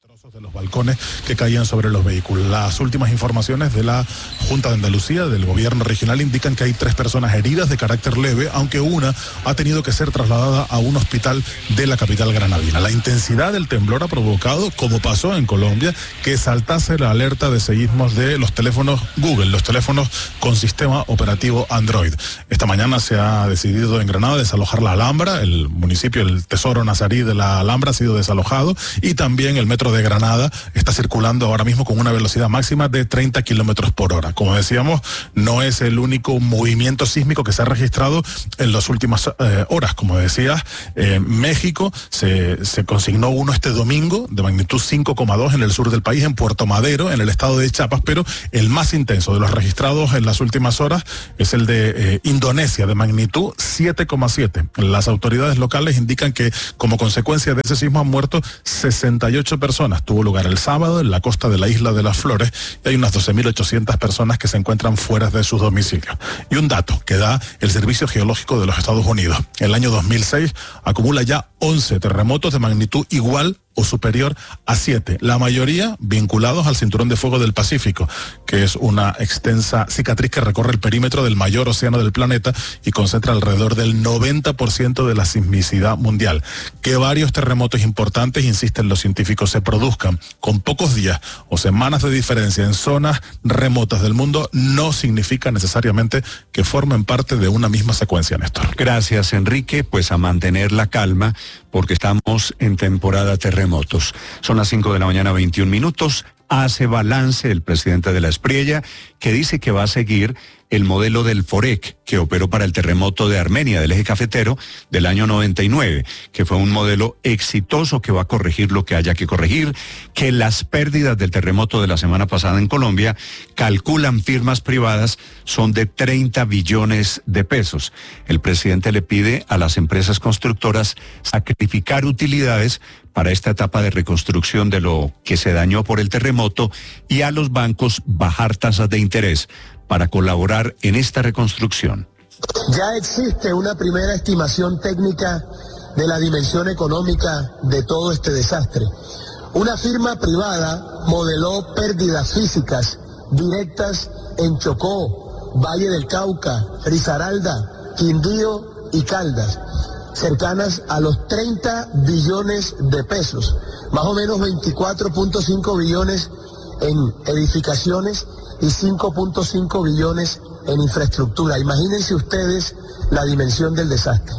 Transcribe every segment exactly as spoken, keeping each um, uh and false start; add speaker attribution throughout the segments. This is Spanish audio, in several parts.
Speaker 1: Trozos de los balcones que caían sobre los vehículos. Las últimas informaciones de la Junta de Andalucía, del gobierno regional, indican que hay tres personas heridas de carácter leve, aunque una ha tenido que ser trasladada a un hospital de la capital granadina. La intensidad del temblor ha provocado, como pasó en Colombia, que saltase la alerta de seísmos de los teléfonos Google, los teléfonos con sistema operativo Android. Esta mañana se ha decidido en Granada desalojar la Alhambra, el municipio, el Tesoro Nazarí de la Alhambra ha sido desalojado, y también el metro de Granada está circulando ahora mismo con una velocidad máxima de treinta kilómetros por hora. Como decíamos, no es el único movimiento sísmico que se ha registrado en las últimas eh, horas. Como decías, eh, México se, se consignó uno este domingo de magnitud cinco coma dos en el sur del país, en Puerto Madero, en el estado de Chiapas, pero el más intenso de los registrados en las últimas horas es el de eh, Indonesia, de magnitud siete coma siete. Las autoridades locales indican que como consecuencia de ese sismo han muerto sesenta y ocho personas. Tuvo lugar el sábado en la costa de la isla de las Flores y hay unas doce mil ochocientas personas que se encuentran fuera de sus domicilios. Y un dato que da el Servicio Geológico de los Estados Unidos. El año dos mil seis acumula ya once terremotos de magnitud igual o superior a siete, la mayoría vinculados al cinturón de fuego del Pacífico, que es una extensa cicatriz que recorre el perímetro del mayor océano del planeta y concentra alrededor del noventa por ciento de la sismicidad mundial. Que varios terremotos importantes, insisten los científicos, se produzcan con pocos días o semanas de diferencia en zonas remotas del mundo no significa necesariamente que formen parte de una misma secuencia, Néstor.
Speaker 2: Gracias, Enrique. Pues a mantener la calma, porque estamos en temporada terremotos. Son las cinco de la mañana, veintiún minutos. Hace balance el presidente de la Espriella, que dice que va a seguir el modelo del FOREC, que operó para el terremoto de Armenia, del eje cafetero, del año noventa y nueve, que fue un modelo exitoso que va a corregir lo que haya que corregir, que las pérdidas del terremoto de la semana pasada en Colombia, calculan firmas privadas, son de treinta billones de pesos. El presidente le pide a las empresas constructoras sacrificar utilidades para esta etapa de reconstrucción de lo que se dañó por el terremoto y a los bancos bajar tasas de interés para colaborar en esta reconstrucción.
Speaker 3: Ya existe una primera estimación técnica de la dimensión económica de todo este desastre. Una firma privada modeló pérdidas físicas directas en Chocó, Valle del Cauca, Risaralda, Quindío y Caldas, cercanas a los treinta billones de pesos, más o menos veinticuatro punto cinco billones en edificaciones y cinco punto cinco billones en infraestructura. Imagínense ustedes la dimensión del desastre.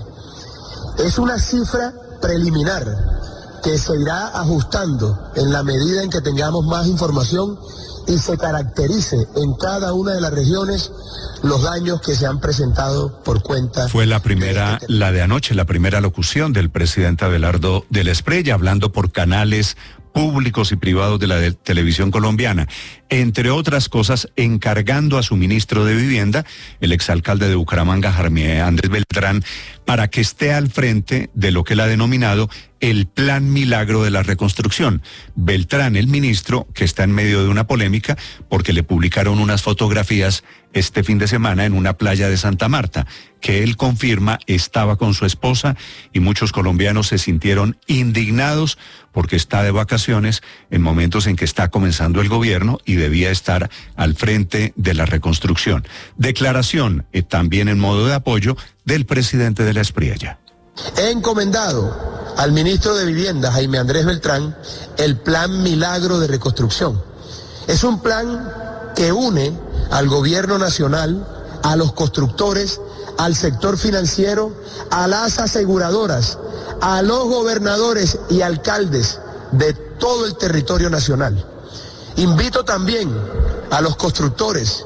Speaker 3: Es una cifra preliminar que se irá ajustando en la medida en que tengamos más información y se caracterice en cada una de las regiones los daños que se han presentado por cuenta.
Speaker 2: Fue la primera, de la de anoche, la primera locución del presidente Abelardo de la Espriella, hablando por canales públicos y privados de la de televisión colombiana, entre otras cosas encargando a su ministro de Vivienda, el exalcalde de Bucaramanga, Jaime Andrés Beltrán, para que esté al frente de lo que él ha denominado el Plan Milagro de la Reconstrucción. Beltrán, el ministro, que está en medio de una polémica porque le publicaron unas fotografías este fin de semana en una playa de Santa Marta, que él confirma estaba con su esposa y muchos colombianos se sintieron indignados porque está de vacaciones en momentos en que está comenzando el gobierno y debía estar al frente de la reconstrucción. Declaración eh, también en modo de apoyo del presidente de la Espriella.
Speaker 3: He encomendado al ministro de Vivienda, Jaime Andrés Beltrán, el Plan Milagro de Reconstrucción. Es un plan que une al gobierno nacional, a los constructores, al sector financiero, a las aseguradoras, a los gobernadores y alcaldes de todo el territorio nacional. Invito también a los constructores,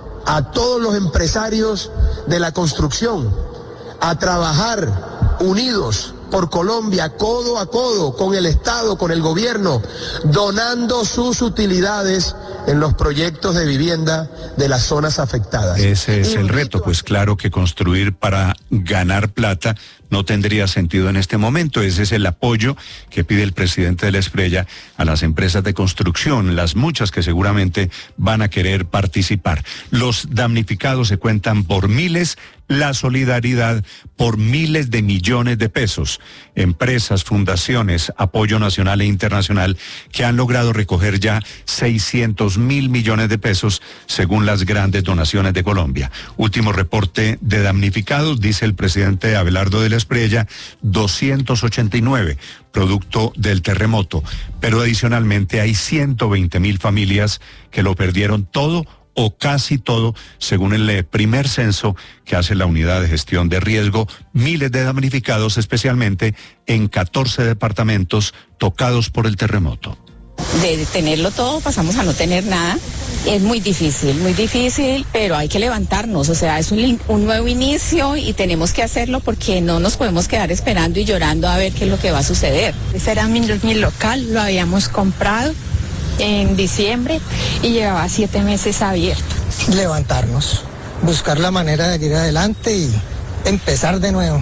Speaker 3: a todos los empresarios de la construcción, a trabajar unidos por Colombia, codo a codo, con el Estado, con el gobierno, donando sus utilidades en los proyectos de vivienda de las zonas afectadas.
Speaker 2: Ese es el reto, pues claro que construir para ganar plata no tendría sentido en este momento. Ese es el apoyo que pide el presidente de la Espriella a las empresas de construcción, las muchas que seguramente van a querer participar. Los damnificados se cuentan por miles, la solidaridad por miles de millones de pesos. empresas, fundaciones, apoyo nacional e internacional, que han logrado recoger ya seiscientos mil millones de pesos según las grandes donaciones de Colombia. Último reporte de damnificados, dice el presidente Abelardo de la Espriella, doscientos ochenta y nueve, producto del terremoto, pero adicionalmente hay ciento veinte mil familias que lo perdieron todo o casi todo, según el primer censo que hace la Unidad de Gestión de Riesgo, miles de damnificados, especialmente en catorce departamentos tocados por el terremoto.
Speaker 4: De tenerlo todo pasamos a no tener nada. Es muy difícil, muy difícil, pero hay que levantarnos, o sea, es un, un nuevo inicio y tenemos que hacerlo porque no nos podemos quedar esperando y llorando a ver qué es lo que va a suceder.
Speaker 5: Ese era mi, mi local, lo habíamos comprado en diciembre y llevaba siete meses abierto.
Speaker 6: Levantarnos, buscar la manera de ir adelante y empezar de nuevo.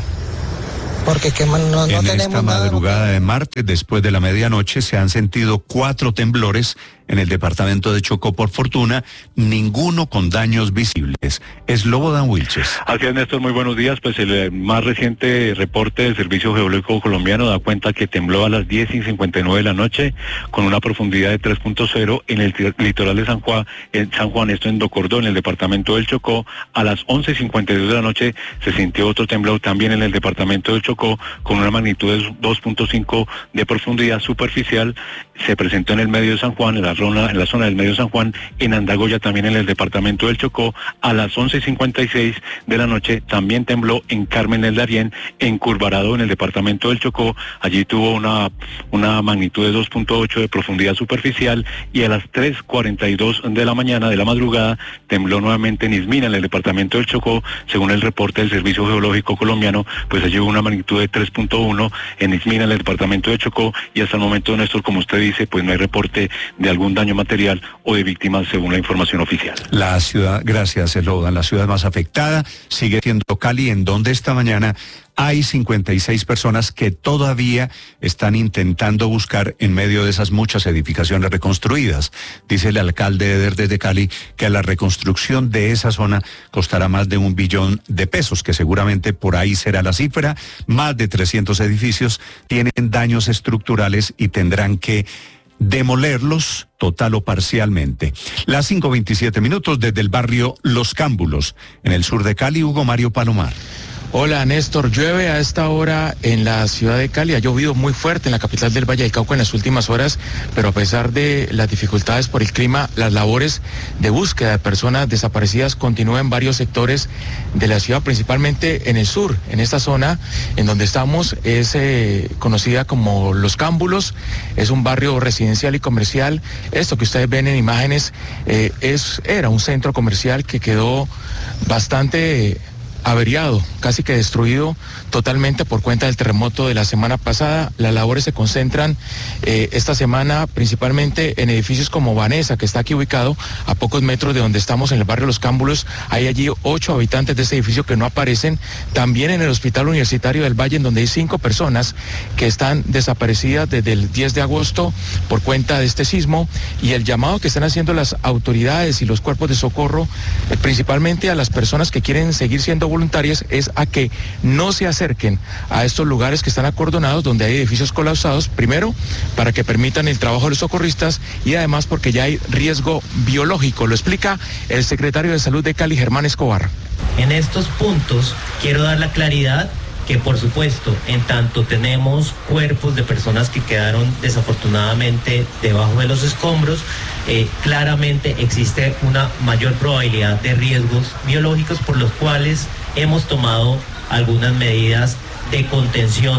Speaker 6: Porque que no, no
Speaker 2: en
Speaker 6: tenemos
Speaker 2: esta madrugada
Speaker 6: nada.
Speaker 2: de martes, después de la medianoche, se han sentido cuatro temblores en el departamento de Chocó. Por fortuna, ninguno con daños visibles. Es Lobodan Wilches.
Speaker 7: Así es, Néstor, muy buenos días. Pues el eh, más reciente reporte del Servicio Geológico Colombiano da cuenta que tembló a las diez y cincuenta y nueve de la noche con una profundidad de tres punto cero en el litoral de San Juan, en San Juan, esto en Docordó, en el departamento del Chocó. A las once y cincuenta y dos de la noche se sintió otro temblor también en el departamento del Chocó con una magnitud de dos punto cinco de profundidad superficial. Se presentó en el medio de San Juan, en la zona, en la zona del medio de San Juan, en Andagoya, también en el departamento del Chocó. A las once y cincuenta y seis de la noche también tembló en Carmen del Darién, en Curvarado, en el departamento del Chocó. Allí tuvo una, una magnitud de dos punto ocho de profundidad superficial, y a las tres cuarenta y dos de la mañana, de la madrugada, tembló nuevamente en Ismina, en el departamento del Chocó. Según el reporte del Servicio Geológico Colombiano, pues allí hubo una magnitud de tres punto uno en Ismina, en el departamento de Chocó, y hasta el momento, Néstor, como usted dice, pues no hay reporte de algún daño material o de víctimas según la información oficial.
Speaker 2: La ciudad, gracias, Elodan, la ciudad más afectada sigue siendo Cali, en donde esta mañana hay cincuenta y seis personas que todavía están intentando buscar en medio de esas muchas edificaciones reconstruidas. Dice el alcalde Eder desde Cali que la reconstrucción de esa zona costará más de un billón de pesos, que seguramente por ahí será la cifra. Más de trescientos edificios tienen daños estructurales y tendrán que demolerlos total o parcialmente. Las cinco veintisiete minutos desde el barrio Los Cámbulos, en el sur de Cali, Hugo Mario Palomar.
Speaker 8: Hola, Néstor. Llueve a esta hora en la ciudad de Cali. Ha llovido muy fuerte en la capital del Valle del Cauca en las últimas horas, pero a pesar de las dificultades por el clima, las labores de búsqueda de personas desaparecidas continúan en varios sectores de la ciudad, principalmente en el sur. En esta zona en donde estamos es eh, conocida como Los Cámbulos, es un barrio residencial y comercial. Esto que ustedes ven en imágenes eh, es, era un centro comercial que quedó bastante Eh, averiado, casi que destruido totalmente por cuenta del terremoto de la semana pasada. Las labores se concentran eh, esta semana principalmente en edificios como Vanessa, que está aquí ubicado a pocos metros de donde estamos, en el barrio Los Cámbulos. Hay allí ocho habitantes de este edificio que no aparecen. También en el Hospital Universitario del Valle, en donde hay cinco personas que están desaparecidas desde el diez de agosto por cuenta de este sismo, y el llamado que están haciendo las autoridades y los cuerpos de socorro, eh, principalmente a las personas que quieren seguir siendo voluntarias, es a que no se acerquen a estos lugares que están acordonados, donde hay edificios colapsados, primero para que permitan el trabajo de los socorristas y además porque ya hay riesgo biológico. Lo explica el secretario de Salud de Cali, Germán Escobar.
Speaker 9: En estos puntos quiero dar la claridad que, por supuesto, en tanto tenemos cuerpos de personas que quedaron desafortunadamente debajo de los escombros, eh, claramente existe una mayor probabilidad de riesgos biológicos, por los cuales hemos tomado algunas medidas de contención.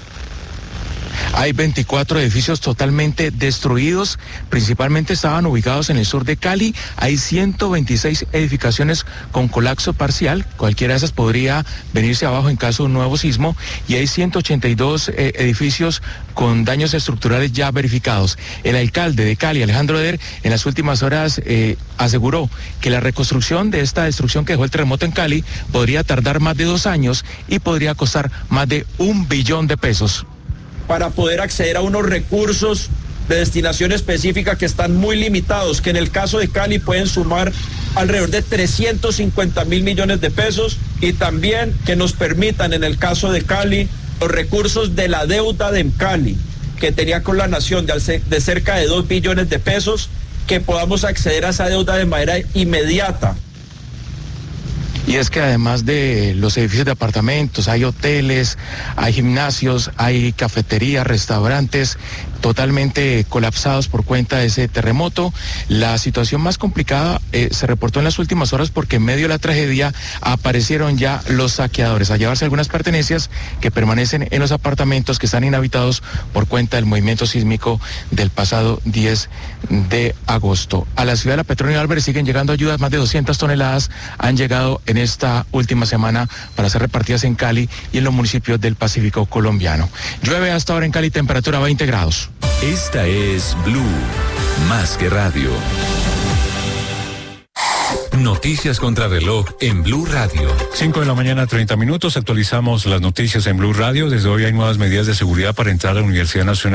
Speaker 8: Hay veinticuatro edificios totalmente destruidos, principalmente estaban ubicados en el sur de Cali. Hay ciento veintiséis edificaciones con colapso parcial, cualquiera de esas podría venirse abajo en caso de un nuevo sismo, y hay ciento ochenta y dos eh, edificios con daños estructurales ya verificados. El alcalde de Cali, Alejandro Eder, en las últimas horas eh, aseguró que la reconstrucción de esta destrucción que dejó el terremoto en Cali podría tardar más de dos años y podría costar más de un billón de pesos.
Speaker 10: Para poder acceder a unos recursos de destinación específica que están muy limitados, que en el caso de Cali pueden sumar alrededor de trescientos cincuenta mil millones de pesos, y también que nos permitan, en el caso de Cali, los recursos de la deuda de Cali que tenía con la nación de, de cerca de dos billones de pesos, que podamos acceder a esa deuda de manera inmediata.
Speaker 8: Y es que además de los edificios de apartamentos, hay hoteles, hay gimnasios, hay cafeterías, restaurantes totalmente colapsados por cuenta de ese terremoto. La situación más complicada eh, se reportó en las últimas horas porque en medio de la tragedia aparecieron ya los saqueadores a llevarse algunas pertenencias que permanecen en los apartamentos que están inhabitados por cuenta del movimiento sísmico del pasado diez de agosto. A la ciudad de La Petronia Álvarez siguen llegando ayudas, más de doscientas toneladas han llegado en esta última semana para ser repartidas en Cali y en los municipios del Pacífico colombiano. Llueve hasta ahora en Cali, temperatura veinte grados.
Speaker 11: Esta es Blue, más que radio. Noticias contra reloj en Blue Radio.
Speaker 12: cinco de la mañana, treinta minutos. Actualizamos las noticias en Blue Radio. Desde hoy hay nuevas medidas de seguridad para entrar a la Universidad Nacional